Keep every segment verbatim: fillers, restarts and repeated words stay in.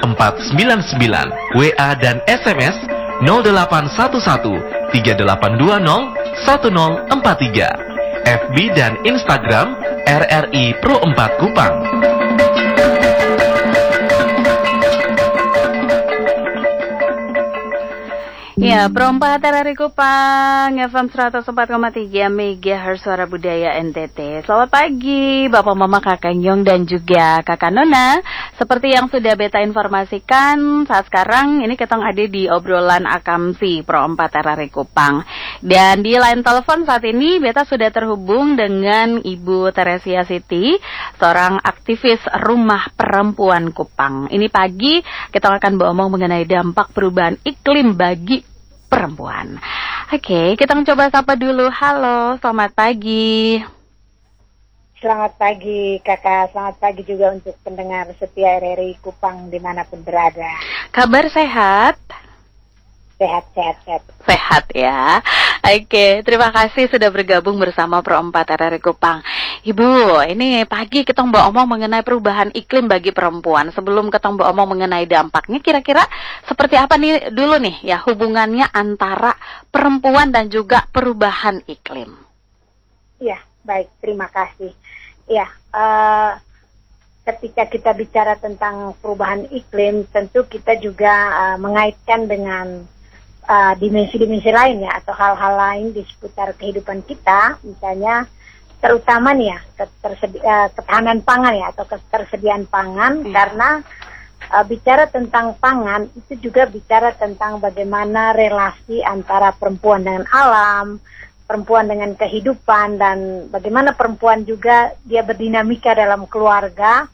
empat sembilan sembilan, W A dan S M S nol delapan satu satu tiga delapan dua nol satu nol empat tiga, F B dan Instagram R R I Pro empat Kupang. Ya, Pro empat R R I Kupang, F M seratus empat koma tiga megahertz Suara Budaya N T T. Selamat pagi, Bapak Mama, Kakak Nyong, dan juga Kakak Nona. Seperti yang sudah Beta informasikan, saat sekarang ini kita ada di obrolan Akamsi Pro empat R R I Kupang. Dan di line telepon saat ini Beta sudah terhubung dengan Ibu Teresia Siti, seorang aktivis Rumah Perempuan Kupang. Ini pagi kita akan beromong mengenai dampak perubahan iklim bagi perempuan. Oke, kita mencoba sapa dulu. Halo, selamat pagi. Selamat pagi kakak, selamat pagi juga untuk pendengar setia R R I Kupang dimanapun berada. Kabar sehat? Sehat, sehat, sehat. Sehat ya. Oke, terima kasih sudah bergabung bersama Pro empat R R I Kupang. Ibu, ini pagi kita mau omong mengenai perubahan iklim bagi perempuan. Sebelum kita mau omong mengenai dampaknya, kira-kira seperti apa nih dulu nih ya hubungannya antara perempuan dan juga perubahan iklim? Iya, baik, terima kasih. Ya, uh, ketika kita bicara tentang perubahan iklim, tentu kita juga uh, mengaitkan dengan uh, dimensi-dimensi lain ya, atau hal-hal lain di seputar kehidupan kita, misalnya terutama nih ya ketersedi- uh, ketahanan pangan ya, atau ketersediaan pangan, hmm. karena uh, bicara tentang pangan itu juga bicara tentang bagaimana relasi antara perempuan dengan alam, perempuan dengan kehidupan, dan bagaimana perempuan juga dia berdinamika dalam keluarga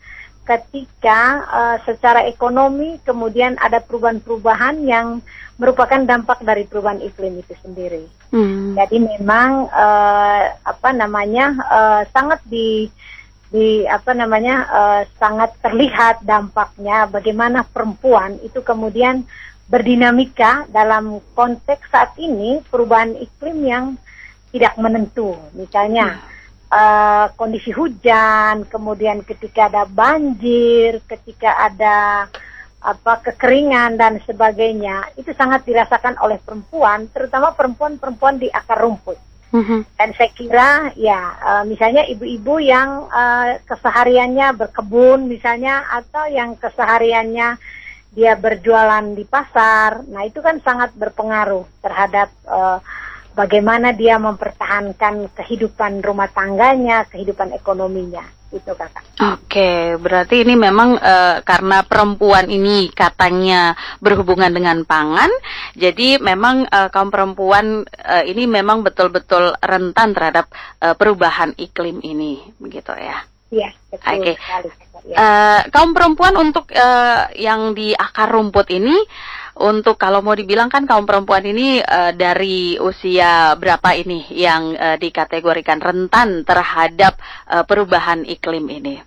ketika uh, secara ekonomi kemudian ada perubahan-perubahan yang merupakan dampak dari perubahan iklim itu sendiri. Hmm. Jadi memang uh, apa namanya uh, sangat di di apa namanya uh, sangat terlihat dampaknya bagaimana perempuan itu kemudian berdinamika dalam konteks saat ini perubahan iklim yang tidak menentu, misalnya hmm. uh, kondisi hujan, kemudian ketika ada banjir, ketika ada apa kekeringan dan sebagainya, itu sangat dirasakan oleh perempuan, terutama perempuan-perempuan di akar rumput. Hmm. Dan saya kira ya uh, misalnya ibu-ibu yang uh, kesehariannya berkebun misalnya, atau yang kesehariannya dia berjualan di pasar, nah itu kan sangat berpengaruh terhadap uh, bagaimana dia mempertahankan kehidupan rumah tangganya, kehidupan ekonominya, itu kakak. Oke, berarti ini memang e, karena perempuan ini katanya berhubungan dengan pangan, jadi memang e, kaum perempuan e, ini memang betul-betul rentan terhadap e, perubahan iklim ini, begitu ya? Iya, betul. Oke. Sekali, ya. E, kaum perempuan untuk e, yang di akar rumput ini, untuk kalau mau dibilang kan kaum perempuan ini uh, dari usia berapa ini yang uh, dikategorikan rentan terhadap uh, perubahan iklim ini?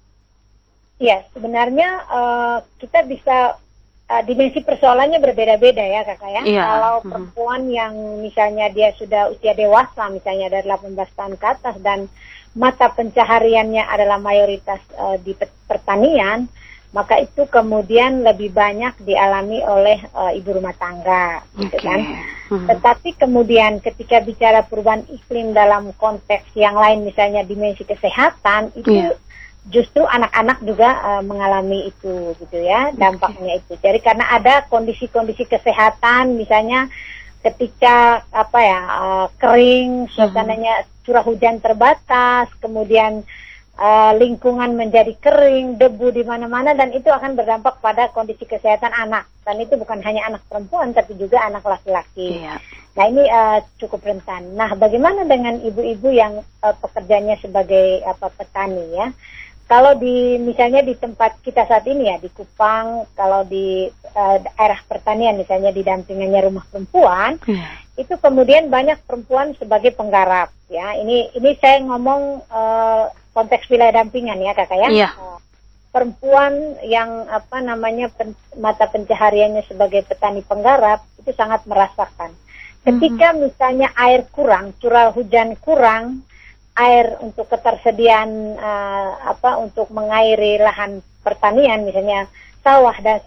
Iya, sebenarnya uh, kita bisa uh, dimensi persoalannya berbeda-beda ya kakak ya. Iya. Kalau perempuan yang misalnya dia sudah usia dewasa, misalnya dari delapan belas tahun ke atas, dan mata pencahariannya adalah mayoritas uh, di pertanian, maka itu kemudian lebih banyak dialami oleh uh, ibu rumah tangga, gitu okay. kan. Hmm. Tetapi kemudian ketika bicara perubahan iklim dalam konteks yang lain, misalnya dimensi kesehatan, itu yeah. justru anak-anak juga uh, mengalami itu, gitu ya, dampaknya okay. itu. Jadi karena ada kondisi-kondisi kesehatan, misalnya ketika apa ya uh, kering, suasananya curah hujan terbatas, kemudian Uh, lingkungan menjadi kering, debu di mana-mana, dan itu akan berdampak pada kondisi kesehatan anak. Dan itu bukan hanya anak perempuan, tapi juga anak laki-laki. Iya. Nah ini uh, cukup rentan. Nah bagaimana dengan ibu-ibu yang uh, pekerjaannya sebagai apa petani ya? Kalau di misalnya di tempat kita saat ini ya di Kupang, kalau di uh, daerah pertanian misalnya di dampingannya rumah perempuan, hmm. itu kemudian banyak perempuan sebagai penggarap ya. Ini ini saya ngomong uh, konteks wilayah dampingan ya kakak ya. Iya. Uh, perempuan yang apa namanya pen, mata pencahariannya sebagai petani penggarap itu sangat merasakan. Ketika hmm. misalnya air kurang, curah hujan kurang, air untuk ketersediaan uh, apa untuk mengairi lahan pertanian misalnya sawah dan